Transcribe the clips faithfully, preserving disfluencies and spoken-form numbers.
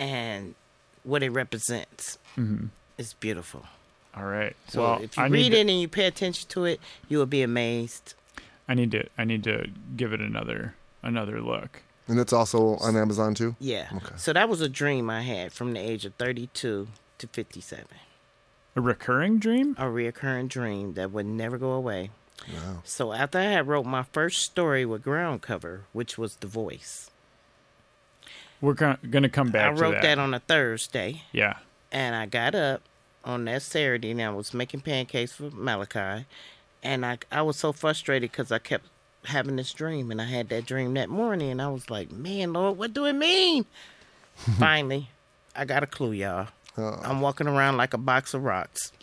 and what it represents. Mm-hmm. It's beautiful. All right. So well, if you I read need it to, and you pay attention to it, you will be amazed. I need to. I need to give it another another look. And it's also on Amazon too? Yeah. Okay. So that was a dream I had from the age of thirty-two to fifty-seven. A recurring dream? A reoccurring dream that would never go away. Wow. So after I had wrote my first story with ground cover, which was The Voice. We're going to come back I to wrote that. that on a Thursday. Yeah. And I got up on that Saturday and I was making pancakes for Malachi. And I, I was so frustrated because I kept having this dream. And I had that dream that morning. And I was like, man, Lord, what do it mean? Finally, I got a clue, y'all. Oh. I'm walking around like a box of rocks.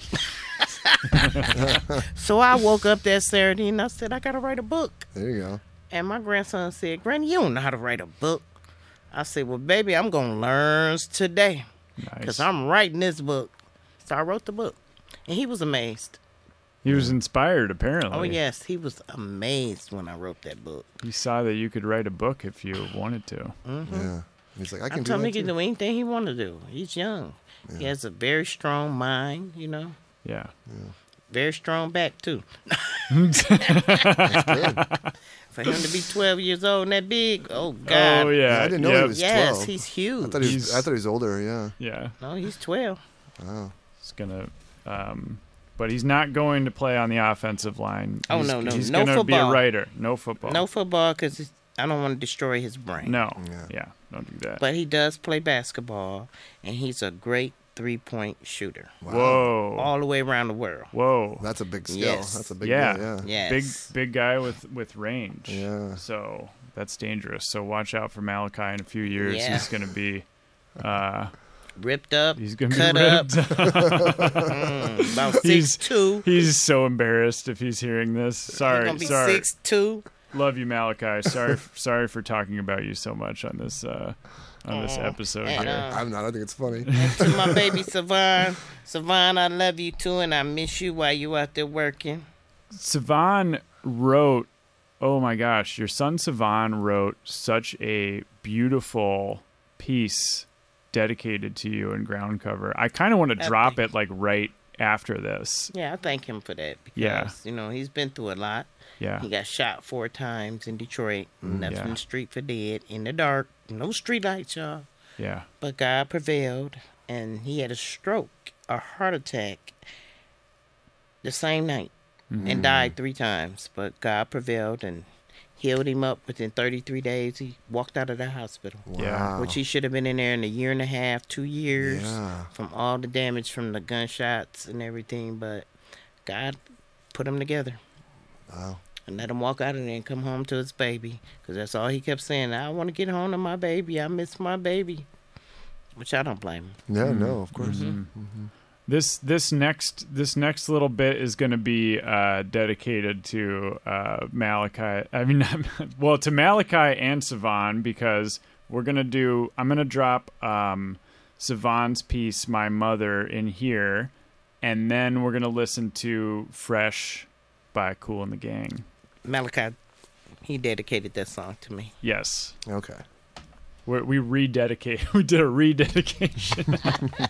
So I woke up that Saturday and I said, I got to write a book. There you go. And my grandson said, Granny, you don't know how to write a book. I said, well, baby, I'm going to learn today because Nice. I'm writing this book. So I wrote the book. And he was amazed. He was inspired, apparently. Oh, yes. He was amazed when I wrote that book. He saw that you could write a book if you wanted to. Mm-hmm. Yeah. He's like, I I can do told him that he can too. do anything he want to do. He's young. He has a very strong mind, you know. Yeah. Very strong back, too. That's good. For him to be twelve years old and that big, oh, God. Oh, yeah. Yeah, I didn't know Yep. he was Yes, twelve. he's huge. I thought he was, He's- I thought he was older, yeah. Yeah. No, he's twelve. Wow. He's going to... Um, but he's not going to play on the offensive line. Oh, He's- no, no. He's No going to be a football. writer. No football. No football because I don't want to destroy his brain. No. Yeah. Yeah. Don't do that. But he does play basketball, and he's a great three-point shooter Wow. Whoa. all the way around the world. Whoa. That's a big skill. Yes. That's a big Yeah. deal, yeah. Big Yes. big guy with, with range. Yeah. So that's dangerous. So watch out for Malachi in a few years. Yeah. He's going to be... Uh, Ripped up, he's going to cut be up, ripped. mm, about He's- six two. He's so embarrassed if he's hearing this. Sorry, He's gonna be sorry. six two. Love you, Malachi. Sorry, sorry for talking about you so much on this uh, on this Aw. episode And, here. uh, I'm not. I think it's funny. And to my baby Savon, Savon, I love you too, and I miss you while you out there working. Savon wrote, oh my gosh, your son Savon wrote such a beautiful piece dedicated to you in ground cover. I kind of want to Uh, drop thank it like right after this. Yeah, I thank him for that because Yeah. you know he's been through a lot. Yeah. He got shot four times in Detroit, left Yeah. in the street for dead in the dark, no street lights, y'all. Yeah. But God prevailed, and he had a stroke, a heart attack, the same night, and died three times. But God prevailed and healed him up. Within thirty-three days, he walked out of the hospital, Yeah. which he should have been in there in a year and a half, two years, Yeah. from all the damage from the gunshots and everything. But God put them together. Wow. And let him walk out of there and come home to his baby. Because that's all he kept saying. I want to get home to my baby. I miss my baby. Which I don't blame him. Yeah, no, of course. This this next this next little bit is going to be uh, dedicated to uh, Malachi. I mean, well, to Malachi and Savon, because we're gonna do. I'm gonna drop um, Savon's piece, "My Mother," in here, and then we're gonna listen to "Fresh" by Kool and the Gang. Malachi, he dedicated that song to me. Yes, Okay. we we rededicate. We did a rededication.